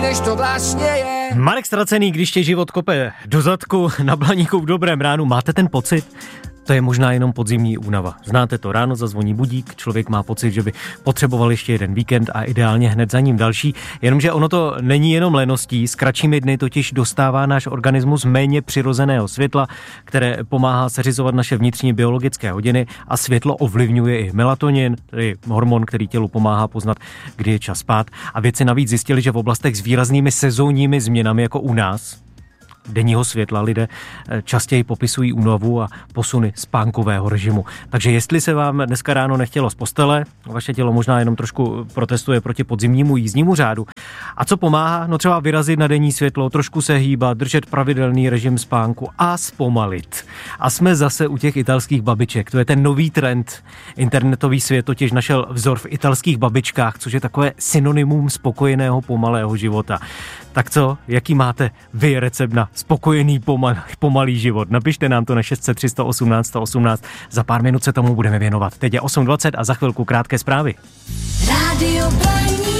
než to vlastně je. Marek Stracený, když tě život kope do zadku na Blaníku v dobrém ránu, máte ten pocit? To je možná jenom podzimní únava. Znáte to, ráno zazvoní budík, člověk má pocit, že by potřeboval ještě jeden víkend a ideálně hned za ním další, jenomže ono to není jenom leností, s kratšími dny totiž dostává náš organismus méně přirozeného světla, které pomáhá seřizovat naše vnitřní biologické hodiny a světlo ovlivňuje i melatonin, tedy hormon, který tělu pomáhá poznat, kdy je čas spát. A vědci navíc zjistili, že v oblastech s výraznými sezónními změnami jako u nás, denního světla, lidé častěji popisují únavu a posuny spánkového režimu. Takže jestli se vám dneska ráno nechtělo z postele, vaše tělo možná jenom trošku protestuje proti podzimnímu jízdnímu řádu. A co pomáhá? No třeba vyrazit na denní světlo, trošku se hýbat, držet pravidelný režim spánku a zpomalit. A jsme zase u těch italských babiček. To je ten nový trend. Internetový svět totiž našel vzor v italských babičkách, což je takové synonymum spokojeného pomalého života. Tak co, jaký máte vy recept na spokojený pomalý život? Napište nám to na 600 318 118. Za pár minut se tomu budeme věnovat. Teď je 8:20 a za chvilku krátké zprávy. Rádio Blaník.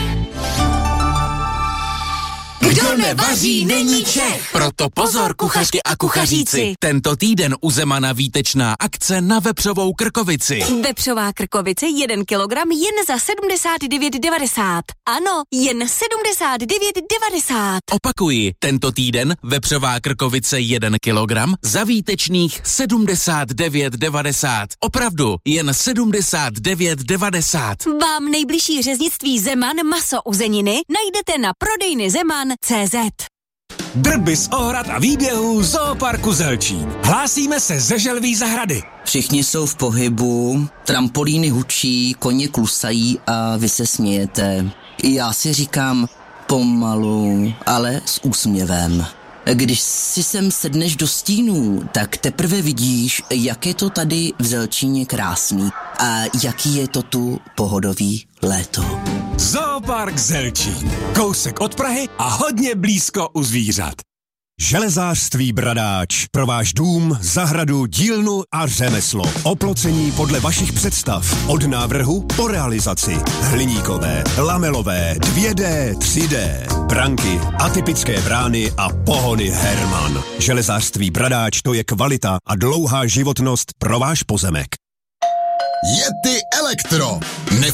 Kdo nevaří, není Čech. Proto pozor, kuchařky a kuchaříci. Tento týden u Zemana výtečná akce na vepřovou krkovici. Vepřová krkovice 1 kilogram jen za 79,90. Ano, jen 79,90. Opakuji, tento týden vepřová krkovice 1 kilogram za výtečných 79,90. Opravdu, jen 79,90. Vám nejbližší řeznictví Zeman maso uzeniny najdete na prodejny Zeman.cz. Drby z ohrad a výběhů Zooparku Zelčín. Hlásíme se ze Želví zahrady. Všichni jsou v pohybu, trampolíny hučí, koně klusají a vy se smějete. Já si říkám pomalu, ale s úsměvem. Když si sem sedneš do stínů, tak teprve vidíš, jak je to tady v Zelčíně krásný a jaký je to tu pohodový léto. Zoopark Zelčín. Kousek od Prahy a hodně blízko u zvířat. Železářství Bradáč. Pro váš dům, zahradu, dílnu a řemeslo. Oplocení podle vašich představ. Od návrhu po realizaci. Hliníkové, lamelové, 2D, 3D. Branky, atypické brány a pohony Herman. Železářství Bradáč, to je kvalita a dlouhá životnost pro váš pozemek. Yeti Elektro.